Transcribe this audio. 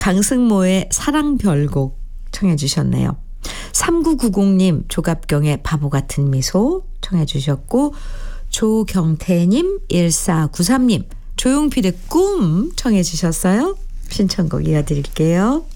강승모의 사랑별곡 청해 주셨네요. 3990님 조갑경의 바보 같은 미소 청해 주셨고, 조경태님, 1493님 조용필의 꿈 청해 주셨어요. 신청곡 이어드릴게요.